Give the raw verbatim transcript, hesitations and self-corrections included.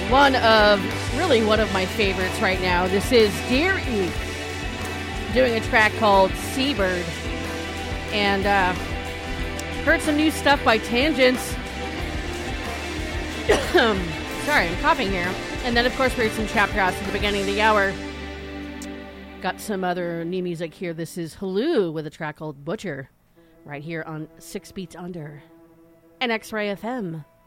one of, really one of my favorites right now. This is Dear Eve doing a track called Seabird. And uh, heard some new stuff by Tangents. Sorry, I'm coughing here. And then, of course, we heard some Chapter House at the beginning of the hour. Got some other new music here. This is Haloo with a track called Butcher right here on Six Beats Under and X-Ray F M.